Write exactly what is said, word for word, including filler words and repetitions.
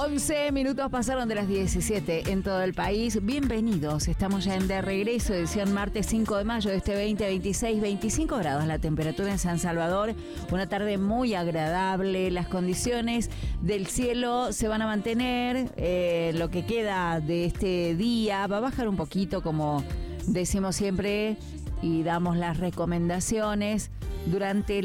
once minutos pasaron de las diecisiete en todo el país. Bienvenidos, estamos ya en De Regreso, edición martes cinco de mayo de este veinte veintiséis, veinticinco grados la temperatura en San Salvador. Una tarde muy agradable, las condiciones del cielo se van a mantener, eh, lo que queda de este día va a bajar un poquito, como decimos siempre y damos las recomendaciones durante